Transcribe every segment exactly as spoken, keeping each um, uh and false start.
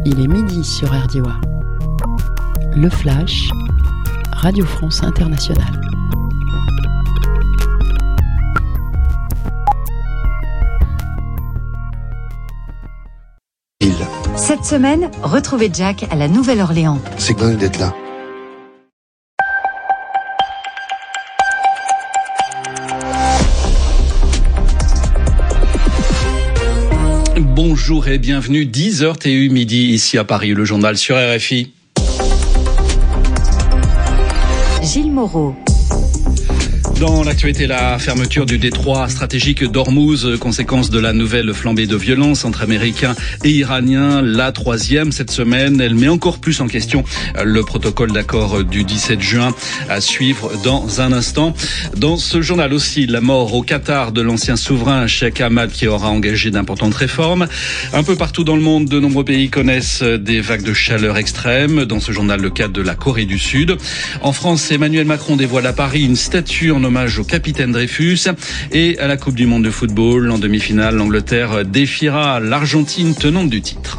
Il est midi sur R D O A. Le Flash, Radio France Internationale. Cette semaine, retrouvez Jack à la Nouvelle-Orléans. C'est dingue d'être là. Bonjour et bienvenue, dix heures T U midi ici à Paris, le journal sur R F I. Gilles Moreau. Dans l'actualité, la fermeture du détroit stratégique d'Ormuz, conséquence de la nouvelle flambée de violence entre Américains et Iraniens, la troisième cette semaine. Elle met encore plus en question le protocole d'accord du dix-sept juin à suivre dans un instant. Dans ce journal aussi, la mort au Qatar de l'ancien souverain Cheikh Hamad qui aura engagé d'importantes réformes. Un peu partout dans le monde, de nombreux pays connaissent des vagues de chaleur extrêmes. Dans ce journal, le cas de la Corée du Sud. En France, Emmanuel Macron dévoile à Paris une statue en hommage au capitaine Dreyfus. Et à la Coupe du monde de football, en demi-finale, l'Angleterre défiera l'Argentine tenante du titre.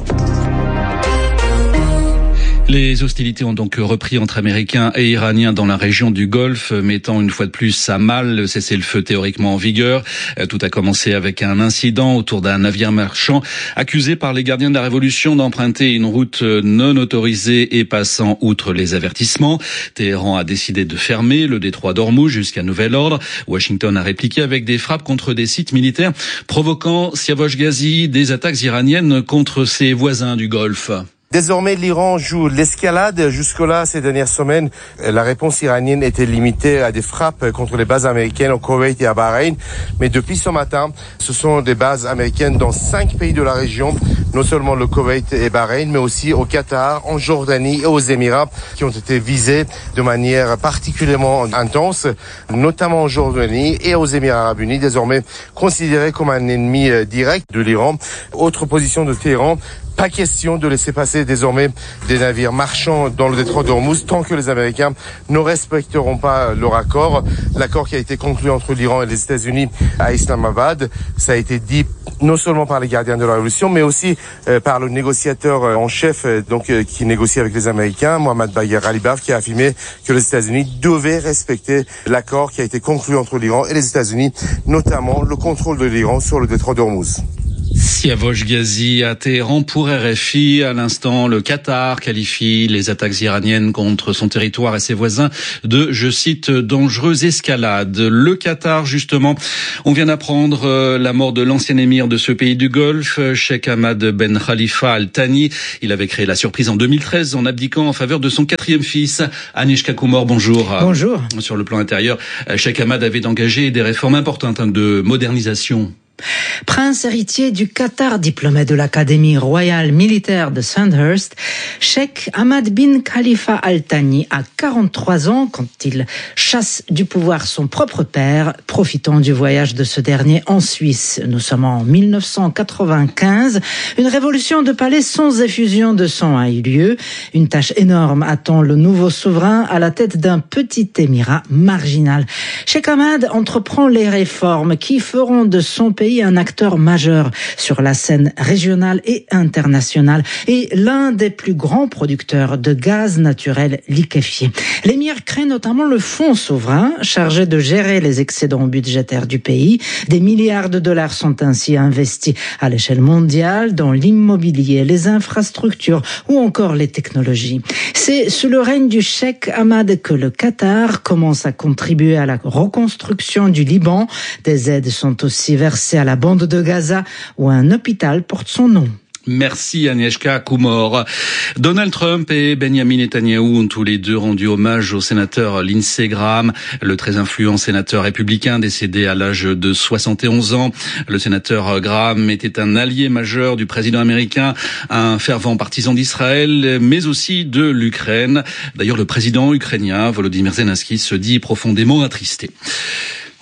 Les hostilités ont donc repris entre Américains et Iraniens dans la région du Golfe, mettant une fois de plus à mal le cessez-le-feu théoriquement en vigueur. Tout a commencé avec un incident autour d'un navire marchand accusé par les gardiens de la Révolution d'emprunter une route non autorisée et passant outre les avertissements. Téhéran a décidé de fermer le détroit d'Ormuz jusqu'à nouvel ordre. Washington a répliqué avec des frappes contre des sites militaires, provoquant Siavosh Ghazi des attaques iraniennes contre ses voisins du Golfe. Désormais, l'Iran joue l'escalade. Jusque-là, ces dernières semaines, la réponse iranienne était limitée à des frappes contre les bases américaines au Koweït et à Bahreïn. Mais depuis ce matin, ce sont des bases américaines dans cinq pays de la région, non seulement le Koweït et Bahreïn, mais aussi au Qatar, en Jordanie et aux Émirats, qui ont été visés de manière particulièrement intense, notamment en Jordanie et aux Émirats arabes unis, désormais considérés comme un ennemi direct de l'Iran. Autre position de Téhéran, pas question de laisser passer désormais des navires marchands dans le détroit d'Ormuz tant que les Américains ne respecteront pas leur accord. L'accord qui a été conclu entre l'Iran et les États-Unis à Islamabad, ça a été dit non seulement par les gardiens de la Révolution, mais aussi euh, par le négociateur euh, en chef euh, donc euh, qui négocie avec les Américains, Mohammad Bagher Ghalibaf, qui a affirmé que les États-Unis devaient respecter l'accord qui a été conclu entre l'Iran et les États-Unis, notamment le contrôle de l'Iran sur le détroit d'Ormuz. Siavosh Ghazi à Téhéran pour R F I. À l'instant, le Qatar qualifie les attaques iraniennes contre son territoire et ses voisins de, je cite, dangereuse escalade. Le Qatar, justement, on vient d'apprendre la mort de l'ancien émir de ce pays du Golfe, Cheikh Hamad Ben Khalifa Al Thani. Il avait créé la surprise en deux mille treize en abdiquant en faveur de son quatrième fils, Agnieszka Kumor. Bonjour. Bonjour. Sur le plan intérieur, Cheikh Hamad avait engagé des réformes importantes de modernisation. Prince héritier du Qatar, diplômé de l'Académie royale militaire de Sandhurst, Cheikh Hamad bin Khalifa Al Thani a quarante-trois ans quand il chasse du pouvoir son propre père, profitant du voyage de ce dernier en Suisse. Nous sommes en mille neuf cent quatre-vingt-quinze. Une révolution de palais sans effusion de sang a eu lieu. Une tâche énorme attend le nouveau souverain à la tête d'un petit émirat marginal. Cheikh Hamad entreprend les réformes qui feront de son pays un acteur majeur sur la scène régionale et internationale et l'un des plus grands producteurs de gaz naturel liquéfié. L'émir crée notamment le fonds souverain chargé de gérer les excédents budgétaires du pays. Des milliards de dollars sont ainsi investis à l'échelle mondiale dans l'immobilier, les infrastructures ou encore les technologies. C'est sous le règne du Cheikh Hamad que le Qatar commence à contribuer à la reconstruction du Liban. Des aides sont aussi versées à la bande de Gaza où un hôpital porte son nom. Merci Agnieszka Kumor. Donald Trump et Benjamin Netanyahou ont tous les deux rendu hommage au sénateur Lindsey Graham, le très influent sénateur républicain décédé à l'âge de soixante et onze ans. Le sénateur Graham était un allié majeur du président américain, un fervent partisan d'Israël, mais aussi de l'Ukraine. D'ailleurs, le président ukrainien Volodymyr Zelensky se dit profondément attristé.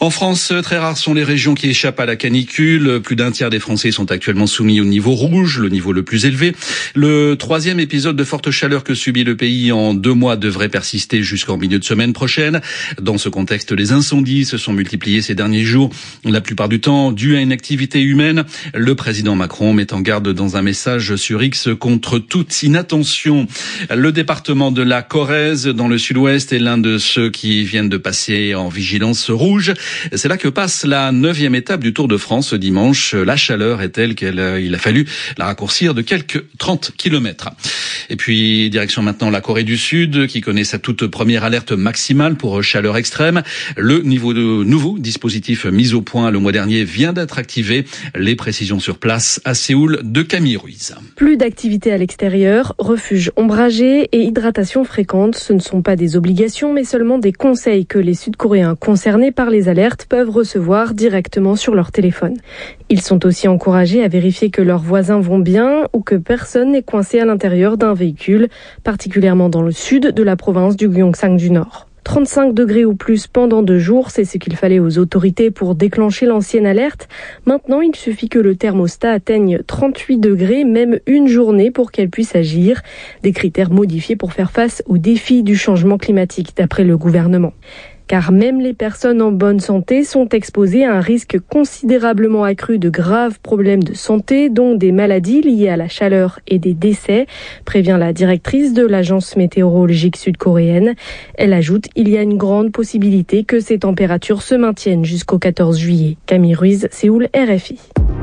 En France, très rares sont les régions qui échappent à la canicule. Plus d'un tiers des Français sont actuellement soumis au niveau rouge, le niveau le plus élevé. Le troisième épisode de forte chaleur que subit le pays en deux mois devrait persister jusqu'en milieu de semaine prochaine. Dans ce contexte, les incendies se sont multipliés ces derniers jours, la plupart du temps dus à une activité humaine. Le président Macron met en garde dans un message sur X contre toute inattention. Le département de la Corrèze, dans le sud-ouest, est l'un de ceux qui viennent de passer en vigilance rouge. C'est là que passe la neuvième étape du Tour de France ce dimanche. La chaleur est telle qu'il a fallu la raccourcir de quelques trente kilomètres. Et puis, direction maintenant la Corée du Sud, qui connaît sa toute première alerte maximale pour chaleur extrême. Le niveau de nouveau dispositif mis au point le mois dernier vient d'être activé. Les précisions sur place à Séoul de Camille Ruiz. Plus d'activité à l'extérieur, refuge ombragé et hydratation fréquente. Ce ne sont pas des obligations, mais seulement des conseils que les Sud-Coréens concernés par les alertes peuvent recevoir directement sur leur téléphone. Ils sont aussi encouragés à vérifier que leurs voisins vont bien ou que personne n'est coincé à l'intérieur d'un véhicule, particulièrement dans le sud de la province du Gyeongsang du Nord. trente-cinq degrés ou plus pendant deux jours, c'est ce qu'il fallait aux autorités pour déclencher l'ancienne alerte. Maintenant, il suffit que le thermostat atteigne trente-huit degrés, même une journée, pour qu'elle puisse agir. Des critères modifiés pour faire face aux défis du changement climatique, d'après le gouvernement. Car même les personnes en bonne santé sont exposées à un risque considérablement accru de graves problèmes de santé, dont des maladies liées à la chaleur et des décès, prévient la directrice de l'agence météorologique sud-coréenne. Elle ajoute qu'il y a une grande possibilité que ces températures se maintiennent jusqu'au quatorze juillet. Camille Ruiz, Séoul, R F I.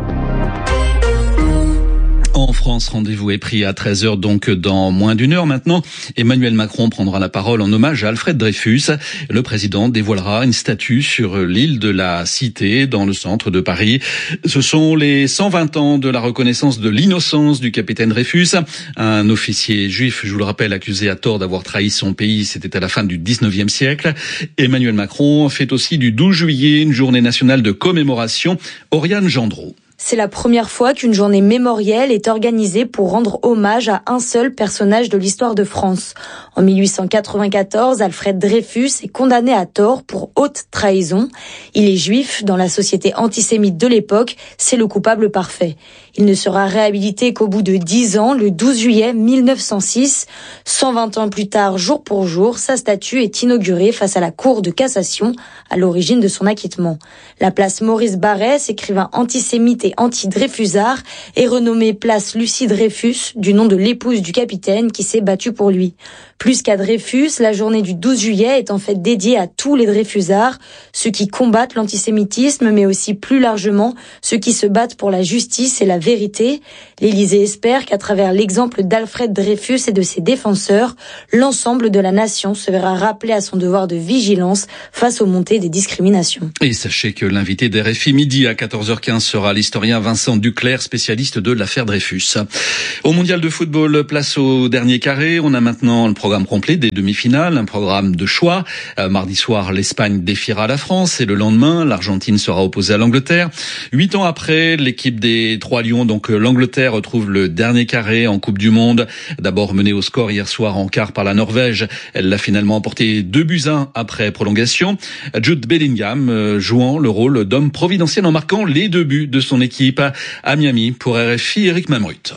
En France, rendez-vous est pris à treize heures, donc dans moins d'une heure maintenant. Emmanuel Macron prendra la parole en hommage à Alfred Dreyfus. Le président dévoilera une statue sur l'île de la Cité, dans le centre de Paris. Ce sont les cent vingt ans de la reconnaissance de l'innocence du capitaine Dreyfus, un officier juif, je vous le rappelle, accusé à tort d'avoir trahi son pays. C'était à la fin du dix-neuvième siècle. Emmanuel Macron fait aussi du douze juillet une journée nationale de commémoration. Oriane Gendreau. C'est la première fois qu'une journée mémorielle est organisée pour rendre hommage à un seul personnage de l'histoire de France. En mille huit cent quatre-vingt-quatorze, Alfred Dreyfus est condamné à tort pour haute trahison. Il est juif. Dans la société antisémite de l'époque, c'est le coupable parfait. Il ne sera réhabilité qu'au bout de dix ans, le douze juillet mille neuf cent six. cent vingt ans plus tard, jour pour jour, sa statue est inaugurée face à la Cour de cassation, à l'origine de son acquittement. La place Maurice Barrès, écrivain antisémite et anti-Dreyfusard, est renommée place Lucie Dreyfus, du nom de l'épouse du capitaine qui s'est battue pour lui. Plus qu'à Dreyfus, la journée du douze juillet est en fait dédiée à tous les Dreyfusards, ceux qui combattent l'antisémitisme, mais aussi plus largement ceux qui se battent pour la justice et la vérité. L'Élysée espère qu'à travers l'exemple d'Alfred Dreyfus et de ses défenseurs, l'ensemble de la nation se verra rappelé à son devoir de vigilance face aux montées des discriminations. Et sachez que l'invité d'R F I midi à quatorze heures quinze sera l'historien Vincent Duclerc, spécialiste de l'affaire Dreyfus. Au mondial de football, place au dernier carré. On a maintenant le programme complet des demi-finales, un programme de choix. Euh, mardi soir, l'Espagne défiera la France et le lendemain, l'Argentine sera opposée à l'Angleterre. Huit ans après, l'équipe des Trois Lions, donc l'Angleterre, retrouve le dernier carré en Coupe du Monde. D'abord menée au score hier soir en quart par la Norvège, elle l'a finalement emporté deux buts à un après prolongation. Jude Bellingham euh, jouant le rôle d'homme providentiel en marquant les deux buts de son équipe à Miami. Pour R F I, Eric Mamrut.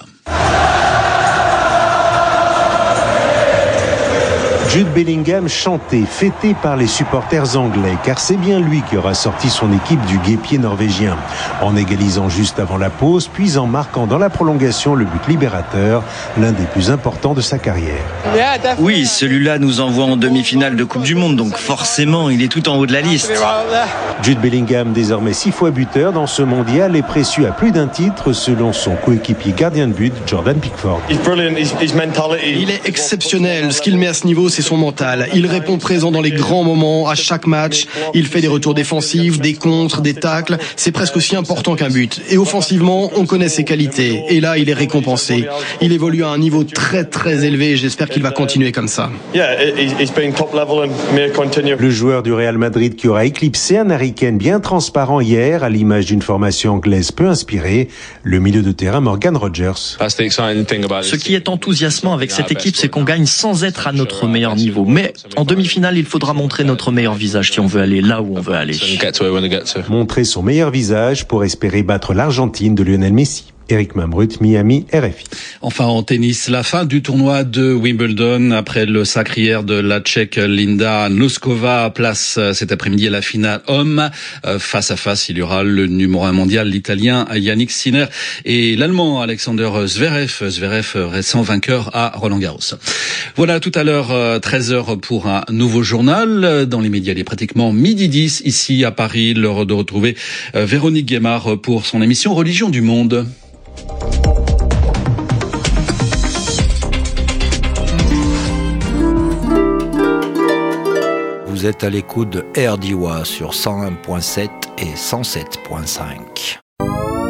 Jude Bellingham chanté, fêté par les supporters anglais, car c'est bien lui qui aura sorti son équipe du guêpier norvégien, en égalisant juste avant la pause, puis en marquant dans la prolongation le but libérateur, l'un des plus importants de sa carrière. Oui, celui-là nous envoie en demi-finale de Coupe du Monde, donc forcément, il est tout en haut de la liste. Jude Bellingham, désormais six fois buteur dans ce mondial, est précieux à plus d'un titre, selon son coéquipier gardien de but, Jordan Pickford. Il est exceptionnel. Ce qu'il met à ce niveau, c'est son mental. Il répond présent dans les grands moments, à chaque match. Il fait des retours défensifs, des contres, des tacles. C'est presque aussi important qu'un but. Et offensivement, on connaît ses qualités. Et là, il est récompensé. Il évolue à un niveau très très élevé. J'espère qu'il va continuer comme ça. Le joueur du Real Madrid qui aura éclipsé un Harry Kane bien transparent hier, à l'image d'une formation anglaise peu inspirée, le milieu de terrain Morgan Rogers. Ce qui est enthousiasmant avec cette équipe, c'est qu'on gagne sans être à notre meilleur meilleur niveau. Mais en demi-finale, il faudra montrer notre meilleur visage si on veut aller là où on veut aller. Montrer son meilleur visage pour espérer battre l'Argentine de Lionel Messi. Éric Mamrut, Miami, R F I. Enfin en tennis, la fin du tournoi de Wimbledon après le sacre hier de la Tchèque Linda Noskova. Place cet après-midi à la finale homme. Face à face, il y aura le numéro un mondial, l'Italien Yannick Sinner et l'Allemand Alexander Zverev. Zverev récent vainqueur à Roland-Garros. Voilà, tout à l'heure, treize heures pour un nouveau journal. Dans les médias, il est pratiquement midi dix ici à Paris. L'heure de retrouver Véronique Guémard pour son émission Religion du Monde. Vous êtes à l'écoute de R D I W A sur cent un virgule sept et cent sept virgule cinq.